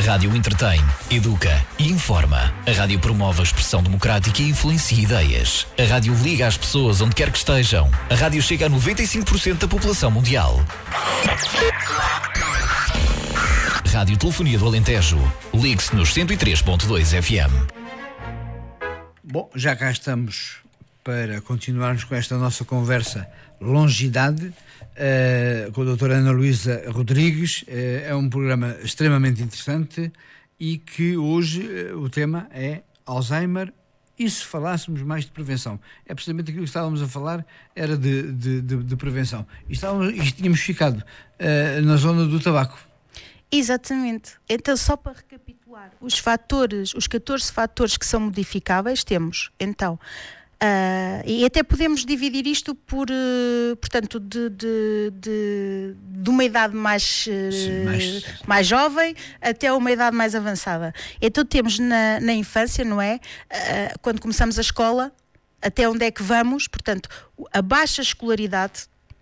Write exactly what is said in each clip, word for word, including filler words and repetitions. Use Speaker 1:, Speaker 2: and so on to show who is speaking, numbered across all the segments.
Speaker 1: rádio entretém, educa e informa. A rádio promove a expressão democrática e influencia ideias. A rádio liga as pessoas onde quer que estejam. A rádio chega a noventa e cinco por cento da população mundial. Rádio Telefonia do Alentejo. Ligue-se nos cento e três ponto dois F M.
Speaker 2: Bom, já cá estamos para continuarmos com esta nossa conversa Longidade, uh, com a doutora Ana Luísa Rodrigues. Uh, é um programa extremamente interessante e que hoje uh, o tema é Alzheimer e se falássemos mais de prevenção. É precisamente aquilo que estávamos a falar, era de, de, de, de prevenção. E, estávamos, e tínhamos ficado uh, na zona do tabaco.
Speaker 3: Exatamente. Então, só para recapitular, os fatores, os catorze fatores que são modificáveis, temos, então, Uh, e até podemos dividir isto por, uh, portanto, de, de, de, de uma idade mais, uh, Sim, mais... mais jovem até uma idade mais avançada. Então temos na, na infância, não é? Uh, quando começamos a escola, até onde é que vamos? Portanto, a baixa escolaridade,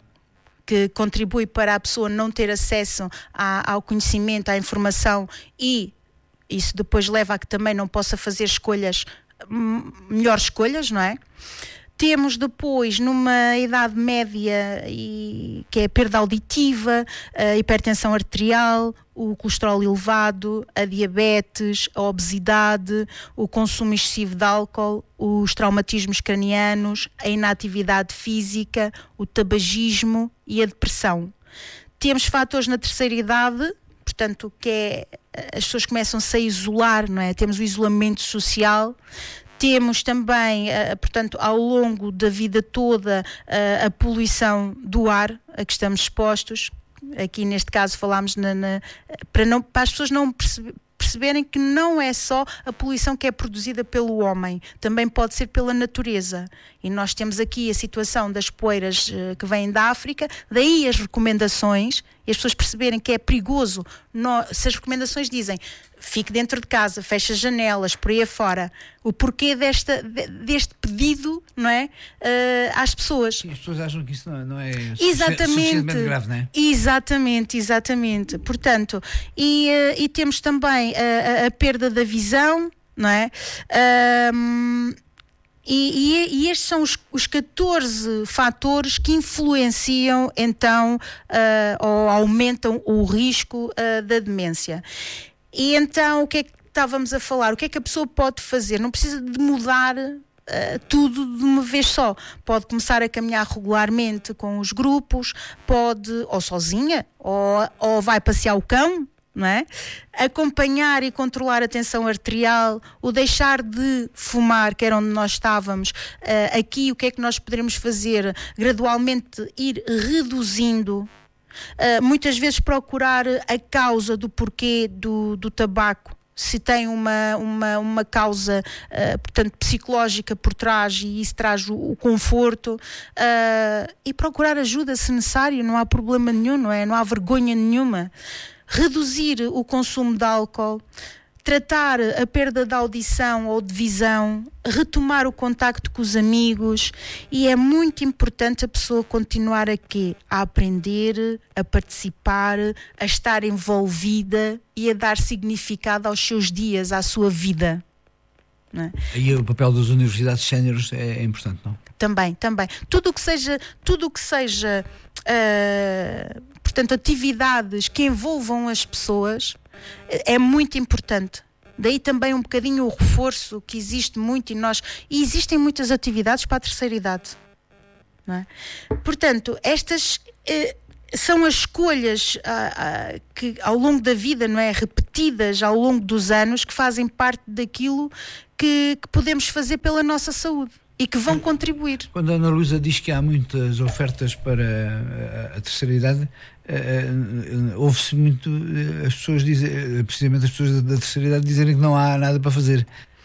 Speaker 3: que contribui para a pessoa não ter acesso a, ao conhecimento, à informação, e isso depois leva a que também não possa fazer escolhas melhores escolhas, não é? Temos depois, numa idade média, e, que é a perda auditiva, a hipertensão arterial, o colesterol elevado, a diabetes, a obesidade, o consumo excessivo de álcool, os traumatismos cranianos, a inatividade física, o tabagismo e a depressão. Temos fatores na terceira idade, portanto, que é, as pessoas começam-se a isolar, não é? Temos o isolamento social, temos também, uh, portanto, ao longo da vida toda, uh, a poluição do ar a que estamos expostos. Aqui neste caso falámos na, na, para, não, para as pessoas não perceber, perceberem que não é só a poluição que é produzida pelo homem, também pode ser pela natureza. E nós temos aqui a situação das poeiras uh, que vêm da África, daí as recomendações, e as pessoas perceberem que é perigoso. No, se as recomendações dizem fique dentro de casa, feche as janelas, por aí afora, o porquê desta, deste pedido, não é? Uh, às pessoas.
Speaker 2: Sim, as pessoas acham que isso não, não é
Speaker 3: exatamente,
Speaker 2: suficientemente grave, não é?
Speaker 3: Exatamente, exatamente. Portanto, e, uh, e temos também a, a, a perda da visão, não é? Um, E, e, e estes são os, os catorze fatores que influenciam então uh, ou aumentam o risco uh, da demência. E então o que é que estávamos a falar? O que é que a pessoa pode fazer? Não precisa de mudar uh, tudo de uma vez só. Pode começar a caminhar regularmente com os grupos, pode, ou sozinha, ou, ou vai passear o cão, não é? Acompanhar e controlar a tensão arterial, o deixar de fumar, que era onde nós estávamos. Uh, aqui o que é que nós poderemos fazer? Gradualmente ir reduzindo, uh, muitas vezes procurar a causa do porquê do, do tabaco, se tem uma, uma, uma causa, uh, portanto, psicológica por trás, e isso traz o, o conforto, uh, e procurar ajuda se necessário, não há problema nenhum, não é? Não há vergonha nenhuma. Reduzir o consumo de álcool, tratar a perda de audição ou de visão, retomar o contacto com os amigos, e é muito importante a pessoa continuar a quê? A aprender, a participar, a estar envolvida e a dar significado aos seus dias, à sua vida. Não é?
Speaker 2: E o papel das universidades séniores é, é importante, não?
Speaker 3: Também, também. Tudo o que seja, tudo o que seja uh, portanto, atividades que envolvam as pessoas é muito importante. Daí também um bocadinho o reforço que existe muito, e nós, e existem muitas atividades para a terceira idade, não é? Portanto, estas uh, são as escolhas uh, uh, que ao longo da vida, não é, repetidas ao longo dos anos, que fazem parte daquilo que, que podemos fazer pela nossa saúde e que vão contribuir.
Speaker 2: Quando a Ana Luísa diz que há muitas ofertas para a, a terceira idade, uh, uh, ouve-se muito uh, as pessoas dizem, precisamente as pessoas da, da terceira idade dizerem que não há nada para fazer.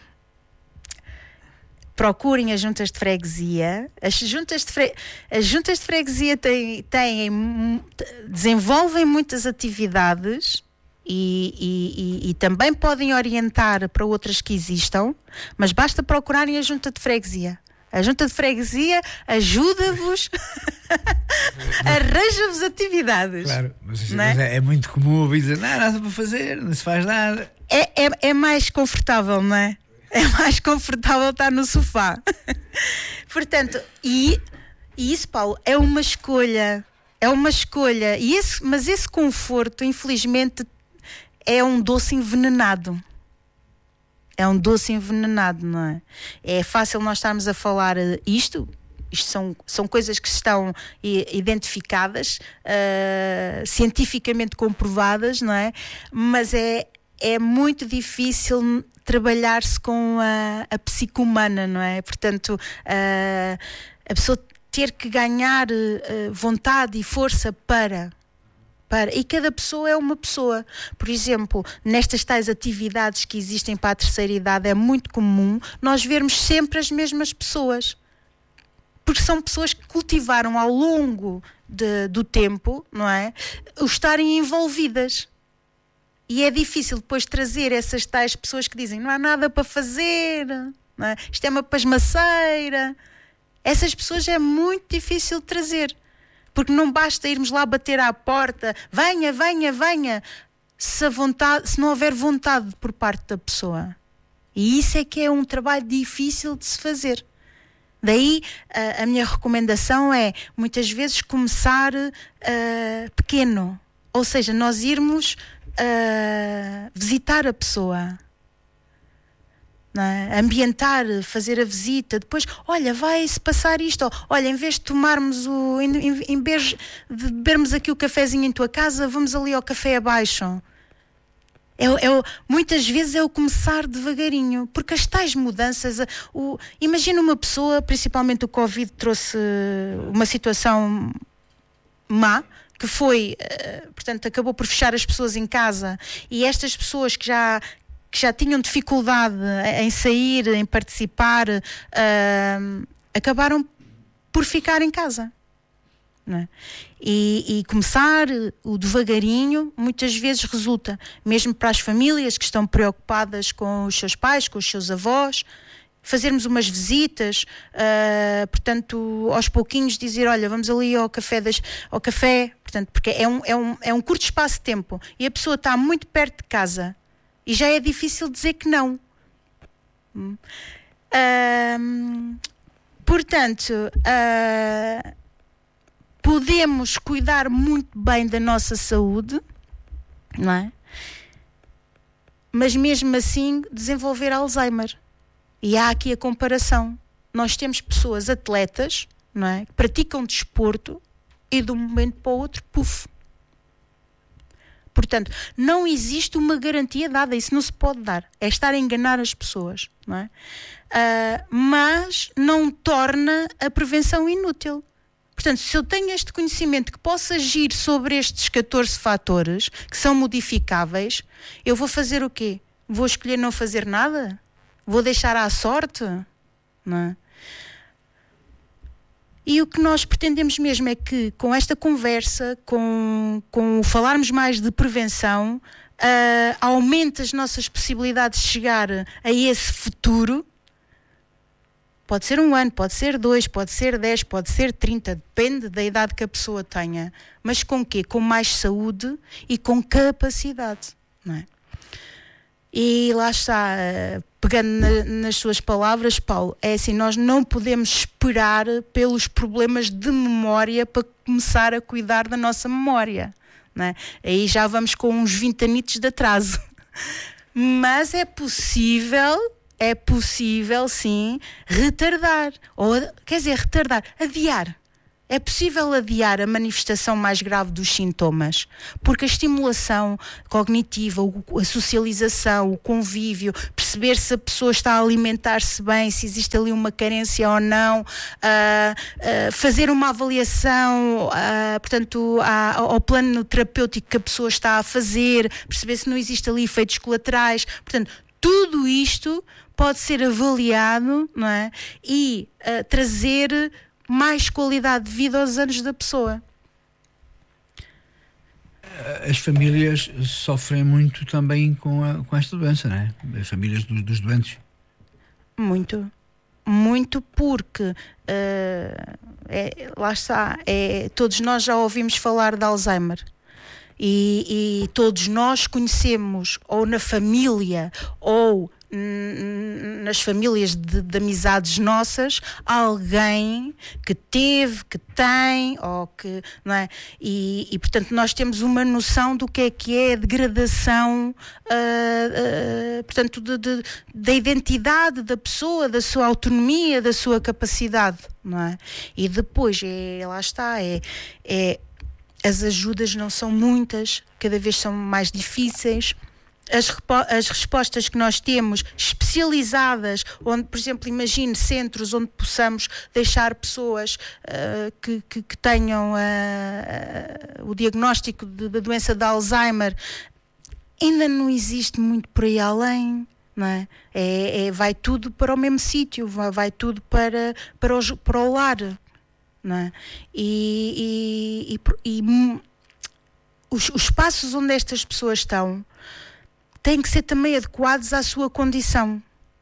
Speaker 3: Procurem as juntas de freguesia. As juntas de, fre... as juntas de freguesia têm, têm, desenvolvem muitas atividades e, e, e, e também podem orientar para outras que existam, mas basta procurarem a junta de freguesia. A junta de freguesia ajuda-vos, arranja-vos atividades.
Speaker 2: Claro, mas,
Speaker 3: não é?
Speaker 2: mas é, é muito comum ouvir dizer, não há nada para fazer, não se faz nada.
Speaker 3: É, é, é mais confortável, não é? É mais confortável estar no sofá. Portanto, e, e isso, Paulo, é uma escolha. É uma escolha. E esse, mas esse conforto, infelizmente, é um doce envenenado. É um doce envenenado, não é? É fácil nós estarmos a falar isto. Isto são, são coisas que estão identificadas, uh, cientificamente comprovadas, não é? Mas é, é muito difícil trabalhar-se com a, a psique humana, não é? Portanto, uh, a pessoa ter que ganhar uh, vontade e força para... Para, e cada pessoa é uma pessoa. Por exemplo, nestas tais atividades que existem para a terceira idade, é muito comum nós vermos sempre as mesmas pessoas. Porque são pessoas que cultivaram ao longo de, do tempo, não é? O estarem envolvidas. E é difícil depois trazer essas tais pessoas que dizem não há nada para fazer, não é? Isto é uma pasmaceira. Essas pessoas é muito difícil de trazer. Porque não basta irmos lá bater à porta, venha, venha, venha, se, a vontade, se não houver vontade por parte da pessoa. E isso é que é um trabalho difícil de se fazer. Daí a, a minha recomendação é, muitas vezes, começar uh, pequeno. Ou seja, nós irmos uh, visitar a pessoa. É? Ambientar, fazer a visita, depois, olha, vai-se passar isto, olha, em vez de tomarmos o, em, em, em vez de bebermos aqui o cafezinho em tua casa, vamos ali ao café abaixo. É, é, muitas vezes é o começar devagarinho, porque as tais mudanças, o, imagina uma pessoa, principalmente o Covid trouxe uma situação má, que foi, portanto, acabou por fechar as pessoas em casa, e estas pessoas que já que já tinham dificuldade em sair, em participar, uh, acabaram por ficar em casa. Não é? e, e começar o devagarinho muitas vezes resulta, mesmo para as famílias que estão preocupadas com os seus pais, com os seus avós, fazermos umas visitas, uh, portanto, aos pouquinhos dizer, olha, vamos ali ao café, das, ao café, portanto, porque é um, é, um, é um curto espaço de tempo e a pessoa está muito perto de casa. E já é difícil dizer que não. Hum. Uh, portanto, uh, podemos cuidar muito bem da nossa saúde, não é? Mas mesmo assim desenvolver Alzheimer. E há aqui a comparação. Nós temos pessoas atletas, não é? Que praticam desporto e de um momento para o outro, puf. Portanto, não existe uma garantia dada, isso não se pode dar, é estar a enganar as pessoas, não é? Uh, mas não torna a prevenção inútil. Portanto, se eu tenho este conhecimento que posso agir sobre estes catorze fatores que são modificáveis, eu vou fazer o quê? Vou escolher não fazer nada? Vou deixar à sorte? Não é? E o que nós pretendemos mesmo é que, com esta conversa, com, com falarmos mais de prevenção, uh, aumente as nossas possibilidades de chegar a esse futuro. Pode ser um ano, pode ser dois, pode ser dez, pode ser trinta, depende da idade que a pessoa tenha. Mas com quê? Com mais saúde e com capacidade, não é? E lá está, pegando na, nas suas palavras, Paulo, é assim, nós não podemos esperar pelos problemas de memória para começar a cuidar da nossa memória, não é? Aí já vamos com uns vinte anitos de atraso. Mas é possível, é possível sim, retardar, ou quer dizer, retardar, adiar. É possível adiar a manifestação mais grave dos sintomas, porque a estimulação cognitiva, a socialização, o convívio, perceber se a pessoa está a alimentar-se bem, se existe ali uma carência ou não, uh, uh, fazer uma avaliação, uh, portanto, a, ao plano terapêutico que a pessoa está a fazer, perceber se não existe ali efeitos colaterais, portanto, tudo isto pode ser avaliado, não é? E uh, trazer mais qualidade de vida aos anos da pessoa.
Speaker 2: As famílias sofrem muito também com, a, com esta doença, não é? As famílias do, dos doentes.
Speaker 3: Muito, muito porque uh, é, lá está, é, todos nós já ouvimos falar de Alzheimer e, e todos nós conhecemos ou na família ou nas famílias de, de amizades nossas alguém que teve, que tem ou que, não é? E, e portanto nós temos uma noção do que é que é a degradação uh, uh, portanto de, de, da identidade da pessoa, da sua autonomia, da sua capacidade, não é? E depois é, lá está, é, é as ajudas não são muitas, cada vez são mais difíceis. As, as respostas que nós temos especializadas, onde, por exemplo, imagine centros onde possamos deixar pessoas uh, que, que, que tenham uh, uh, o diagnóstico da doença de Alzheimer, ainda não existe muito por aí além, não é? É, é, vai tudo para o mesmo sítio, vai, vai tudo para, para, o, para o lar, não é? E, e, e, e os, os espaços onde estas pessoas estão têm que ser também adequados à sua condição,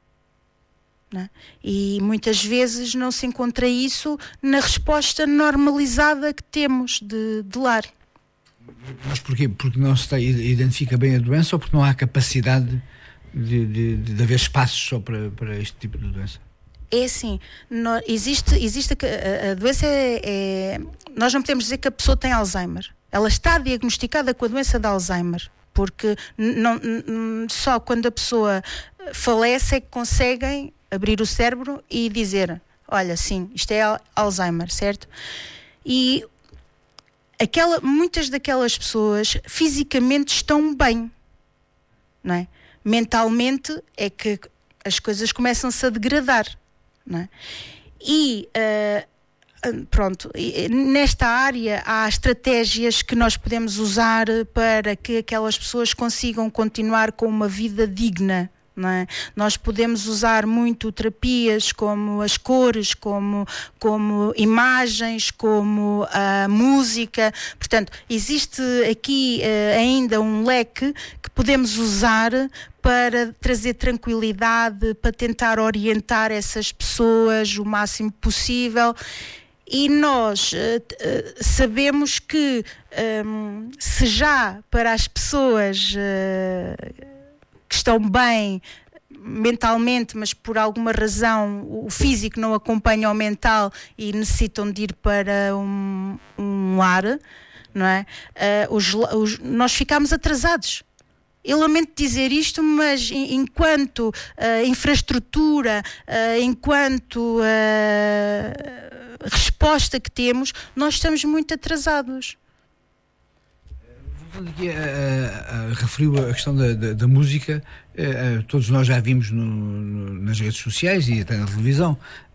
Speaker 3: não é? E muitas vezes não se encontra isso na resposta normalizada que temos de, de lar.
Speaker 2: Mas porquê? Porque não se identifica bem a doença ou porque não há capacidade de, de, de haver espaços só para, para este tipo de doença?
Speaker 3: É assim, não, existe, existe a, a doença é, é... Nós não podemos dizer que a pessoa tem Alzheimer. Ela está diagnosticada com a doença de Alzheimer. Porque não, só quando a pessoa falece é que conseguem abrir o cérebro e dizer, olha, sim, isto é Alzheimer, certo? E aquela, muitas daquelas pessoas fisicamente estão bem, não é? Mentalmente é que as coisas começam-se a degradar, não é? E uh, pronto, nesta área há estratégias que nós podemos usar para que aquelas pessoas consigam continuar com uma vida digna, não é? Nós podemos usar muito terapias como as cores, como, como imagens, como a música. Portanto, existe aqui uh, ainda um leque que podemos usar para trazer tranquilidade, para tentar orientar essas pessoas o máximo possível. E nós uh, uh, sabemos que um, se já para as pessoas uh, que estão bem mentalmente, mas por alguma razão o físico não acompanha o mental e necessitam de ir para um, um lar, não é? Uh, os, os, nós ficamos atrasados. Eu lamento dizer isto, mas enquanto uh, infraestrutura, uh, enquanto uh, resposta que temos, nós estamos muito atrasados.
Speaker 2: Voltando aqui, a, a, a, referiu a questão da, da, da música, a, a, todos nós já vimos no, no, nas redes sociais e até na televisão,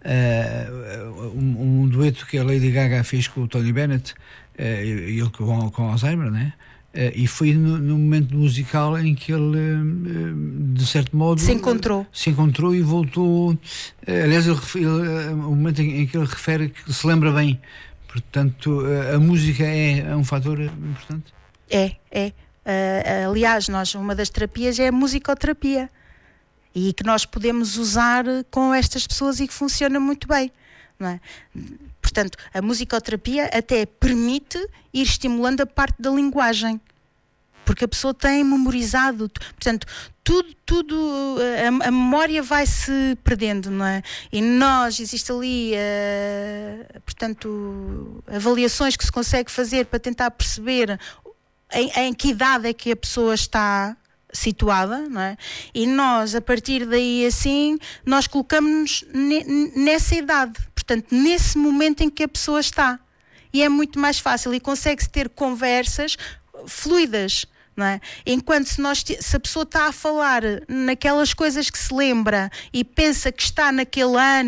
Speaker 2: a, um, um dueto que a Lady Gaga fez com o Tony Bennett, e ele com, com Alzheimer, não é? Uh, e foi no, no momento musical em que ele, uh, de certo modo,
Speaker 3: se encontrou,
Speaker 2: uh, se encontrou e voltou. Uh, aliás, ele, ele, uh, o momento em, em que ele refere que se lembra bem. Portanto, uh, a música é, é um fator importante?
Speaker 3: É, é. Uh, aliás, nós, uma das terapias é a musicoterapia e que nós podemos usar com estas pessoas e que funciona muito bem, não é? Portanto, a musicoterapia até permite ir estimulando a parte da linguagem, porque a pessoa tem memorizado, portanto, tudo, tudo a, a memória vai-se perdendo, não é? E nós, existe ali, uh, portanto, avaliações que se consegue fazer para tentar perceber em, em que idade é que a pessoa está situada, não é? E nós, a partir daí, assim, nós colocamos-nos ne- nessa idade. Portanto, nesse momento em que a pessoa está. E é muito mais fácil e consegue-se ter conversas fluidas, não é? Enquanto se, nós, se a pessoa está a falar naquelas coisas que se lembra e pensa que está naquele ano